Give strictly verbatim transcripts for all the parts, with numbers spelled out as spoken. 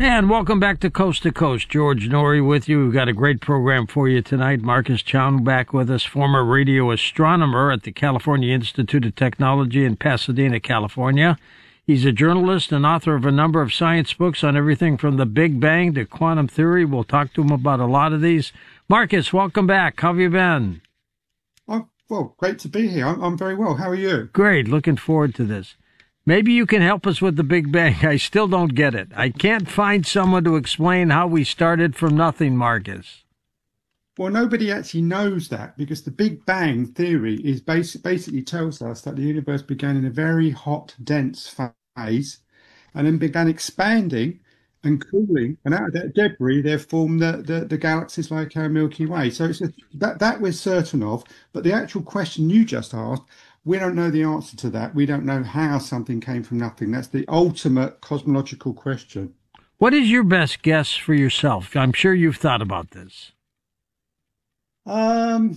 And welcome back to Coast to Coast. George Noory with you. We've got a great program for you tonight. Marcus Chown back with us, former radio astronomer at the California Institute of Technology in Pasadena, California. He's a journalist and author of a number of science books on everything from the Big Bang to quantum theory. We'll talk to him about a lot of these. Marcus, welcome back. How have you been? Oh, well, great to be here. I'm, I'm very well. How are you? Great. Looking forward to this. Maybe you can help us with the Big Bang. I still don't get it. I can't find someone to explain how we started from nothing, Marcus. Well, nobody actually knows that, because the Big Bang theory is basic, basically tells us that the universe began in a very hot, dense phase and then began expanding and cooling. And out of that debris, there formed the, the, the galaxies like our Milky Way. So it's a, that, that we're certain of. But the actual question you just asked, we don't know the answer to that. We don't know how something came from nothing. That's the ultimate cosmological question. What is your best guess for yourself? I'm sure you've thought about this. Um,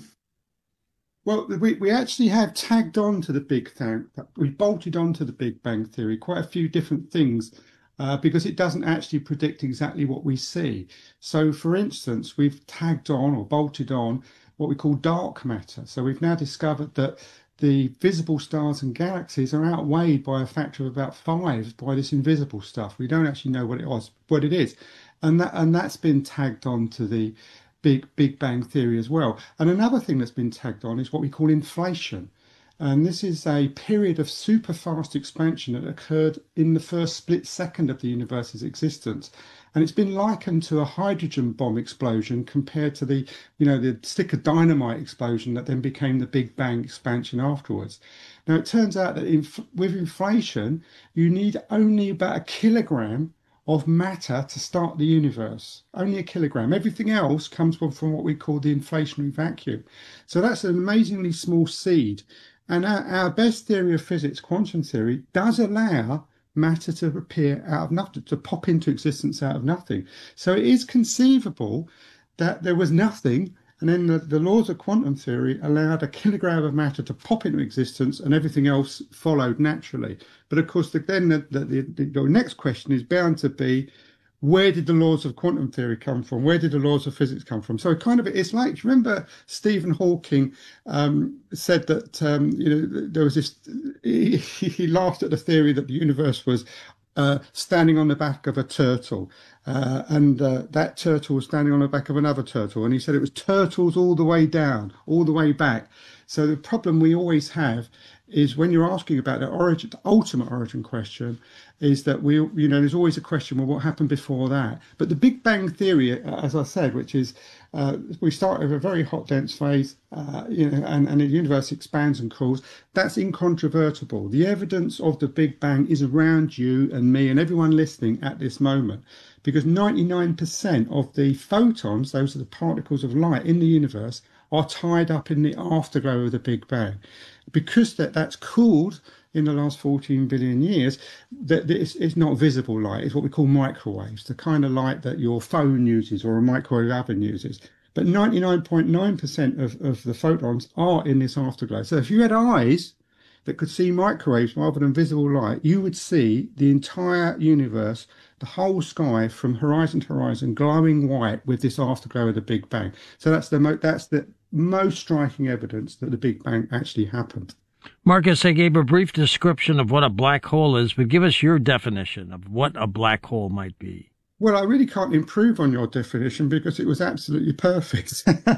well, we, we actually have tagged on to the Big Bang. We bolted onto the Big Bang theory quite a few different things uh, because it doesn't actually predict exactly what we see. So, for instance, we've tagged on or bolted on what we call dark matter. So we've now discovered that the visible stars and galaxies are outweighed by a factor of about five by this invisible stuff. We don't actually know what it was, what it is, and that and that's been tagged on to the big Big Bang theory as well. And another thing that's been tagged on is what we call inflation, and this is a period of super fast expansion that occurred in the first split second of the universe's existence. And it's been likened to a hydrogen bomb explosion compared to the, you know, the stick of dynamite explosion that then became the Big Bang expansion afterwards. Now, it turns out that inf with inflation, you need only about a kilogram of matter to start the universe. Only a kilogram. Everything else comes from, from what we call the inflationary vacuum. So that's an amazingly small seed. And our, our best theory of physics, quantum theory, does allow matter to appear out of nothing, to pop into existence out of nothing. So it is conceivable that there was nothing, and then the, the laws of quantum theory allowed a kilogram of matter to pop into existence and everything else followed naturally. But of course, the, then the, the, the, the next question is bound to be, where did the laws of quantum theory come from? Where did the laws of physics come from? So kind of, it's like, remember Stephen Hawking um, said that, um, you know, there was this, he, he laughed at the theory that the universe was uh, standing on the back of a turtle. Uh, and uh, that turtle was standing on the back of another turtle. And he said it was turtles all the way down, all the way back. So the problem we always have is when you're asking about the origin, the ultimate origin question, is that we, you know, there's always a question, well, what happened before that? But the Big Bang theory, as I said, which is uh, we start with a very hot, dense phase, uh, you know, and, and the universe expands and cools. That's incontrovertible. The evidence of the Big Bang is around you and me and everyone listening at this moment, because ninety-nine percent of the photons, those are the particles of light in the universe, are tied up in the afterglow of the Big Bang. Because that, that's cooled in the last fourteen billion years, that it's, it's not visible light. It's what we call microwaves, the kind of light that your phone uses or a microwave oven uses. But ninety-nine point nine percent of, of the photons are in this afterglow. So if you had eyes that could see microwaves rather than visible light, you would see the entire universe, the whole sky from horizon to horizon, glowing white with this afterglow of the Big Bang. So that's the mo that's the most striking evidence that the Big Bang actually happened. Marcus, I gave a brief description of what a black hole is, but give us your definition of what a black hole might be. Well, I really can't improve on your definition because it was absolutely perfect.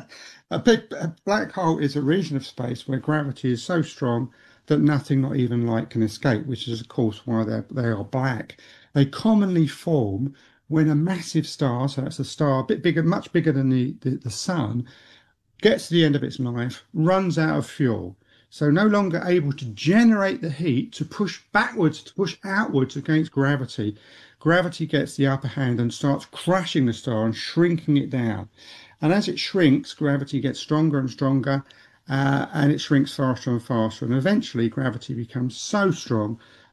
a big a black hole is a region of space where gravity is so strong that nothing, not even light, can escape, which is, of course, why they are black. They commonly form when a massive star, so that's a star a bit bigger, much bigger than the, the, the sun, gets to the end of its life, runs out of fuel. So no longer able to generate the heat to push backwards, to push outwards against gravity. Gravity gets the upper hand and starts crushing the star and shrinking it down. And as it shrinks, gravity gets stronger and stronger, uh, and it shrinks faster and faster. And eventually gravity becomes so strong